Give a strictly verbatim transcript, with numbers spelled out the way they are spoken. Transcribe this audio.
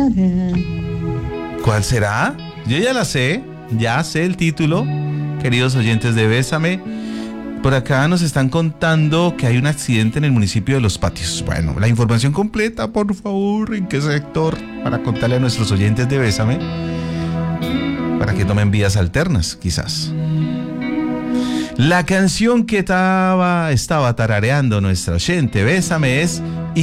¿Cuál será? Yo ya la sé, ya sé el título, queridos oyentes de Bésame. Por acá nos están contando que hay un accidente en el municipio de Los Patios. Bueno, la información completa, por favor, ¿en qué sector? Para contarle a nuestros oyentes de Bésame, para que tomen vías alternas, quizás. La canción que estaba, estaba tarareando nuestra oyente Bésame es